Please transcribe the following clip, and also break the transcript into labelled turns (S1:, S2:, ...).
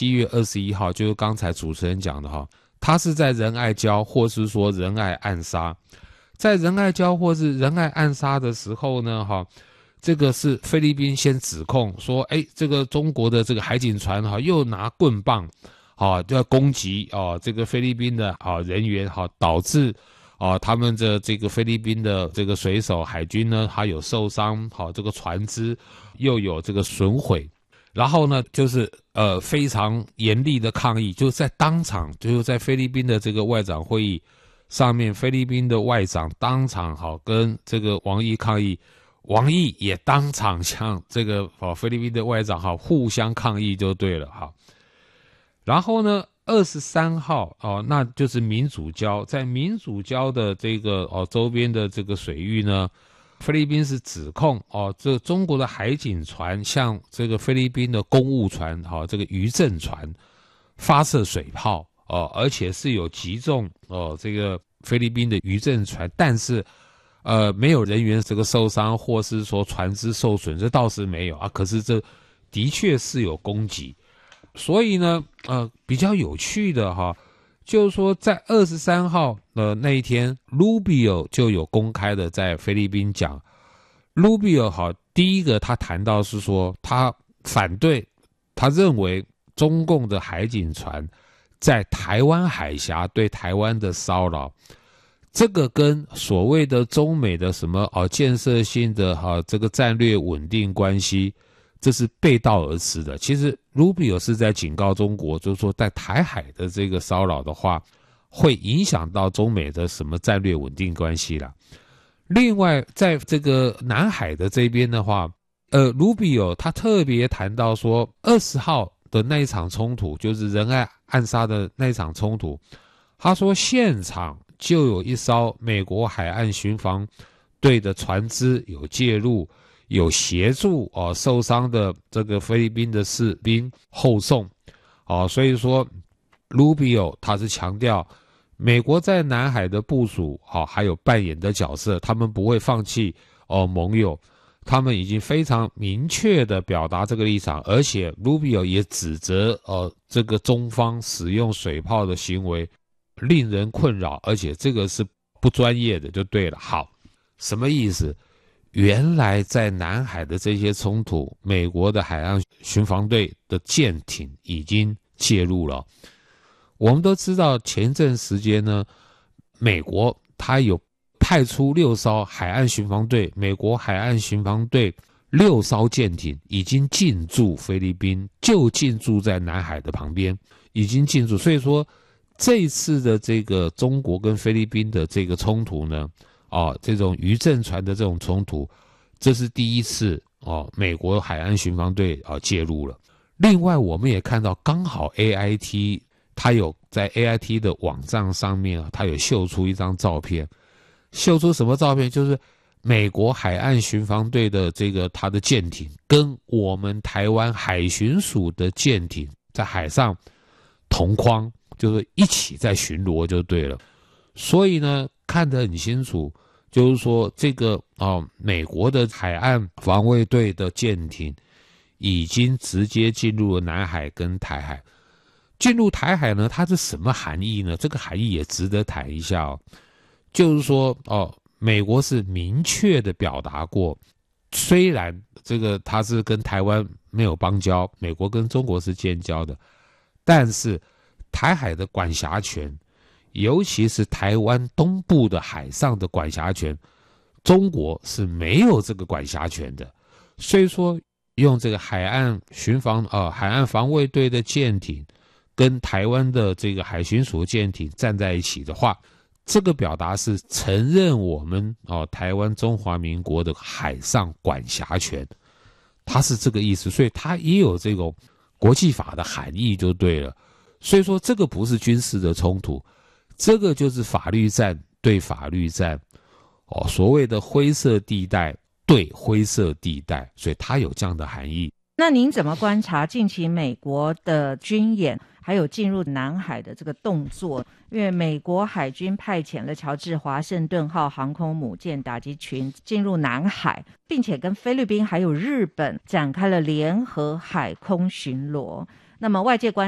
S1: 月21号，就是刚才主持人讲的哈，它是在仁爱礁或是说仁爱暗杀。在仁爱礁或是仁爱暗杀的时候呢，这个是菲律宾先指控说，这个中国的这个海警船又拿棍棒就要攻击这个菲律宾的人员导致他们的这个菲律宾的这个水手海军呢，他有受伤，这个船只又有这个损毁，然后呢就是非常严厉的抗议，就是在当场，就是在菲律宾的这个外长会议上面，菲律宾的外长当场跟这个王毅抗议，王毅也当场向这个菲律宾的外长互相抗议就对了然后呢23号那就是民主礁，在民主礁的这个周边的这个水域呢，菲律宾是指控这中国的海警船向这个菲律宾的公务船这个渔政船发射水炮而且是有击中这个菲律宾的渔政船，但是没有人员这个受伤或是说船只受损，这倒是没有可是这的确是有攻击。所以呢比较有趣的就是说在23号那一天 Rubio 就有公开的在菲律宾讲。 Rubio 第一个他谈到是说他反对，他认为中共的海警船在台湾海峡对台湾的骚扰，这个跟所谓的中美的什么建设性的这个战略稳定关系，这是背道而驰的。其实 Rubio 是在警告中国，就是说在台海的这个骚扰的话，会影响到中美的什么战略稳定关系啦。另外在这个南海的这边的话Rubio 他特别谈到说20号的那一场冲突，就是仁爱暗杀的那一场冲突，他说现场就有一艘美国海岸巡防队的船只有介入，有协助受伤的这个菲律宾的士兵后送所以说 Rubio 他是强调美国在南海的部署还有扮演的角色，他们不会放弃盟友，他们已经非常明确的表达这个立场，而且 Rubio 也指责这个中方使用水炮的行为令人困扰，而且这个是不专业的就对了。好，什么意思？原来在南海的这些冲突，美国的海岸巡防队的舰艇已经介入了。我们都知道前阵时间呢，美国它有派出6艘海岸巡防队，美国海岸巡防队6艘舰艇已经进驻菲律宾，就进驻在南海的旁边，已经进驻。所以说这一次的这个中国跟菲律宾的这个冲突呢这种渔政船的这种冲突，这是第一次美国海岸巡防队介入了。另外我们也看到刚好 AIT 它有在 AIT 的网站上面它有秀出一张照片，秀出什么照片？就是美国海岸巡防队的这个它的舰艇跟我们台湾海巡署的舰艇在海上同框，就是一起在巡逻就对了。所以呢看得很清楚，就是说这个美国的海岸防卫队的舰艇已经直接进入了南海跟台海。进入台海呢，它是什么含义呢？这个含义也值得谈一下就是说美国是明确的表达过，虽然这个它是跟台湾没有邦交，美国跟中国是建交的，但是台海的管辖权，尤其是台湾东部的海上的管辖权，中国是没有这个管辖权的。所以说用这个海岸海岸防卫队的舰艇跟台湾的这个海巡署舰艇站在一起的话，这个表达是承认我们台湾中华民国的海上管辖权，它是这个意思，所以它也有这种国际法的含义就对了。所以说这个不是军事的冲突，这个就是法律战对法律战所谓的灰色地带对灰色地带，所以它有这样的含义。
S2: 那您怎么观察近期美国的军演还有进入南海的这个动作？因为美国海军派遣了乔治华盛顿号航空母舰打击群进入南海，并且跟菲律宾还有日本展开了联合海空巡逻。那么外界观